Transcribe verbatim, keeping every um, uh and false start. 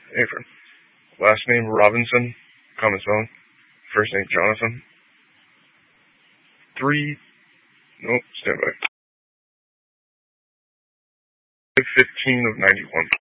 Apron. Last name Robinson, common spelling. First name Jonathan. Three, nope, stand by. fifteen of ninety-one.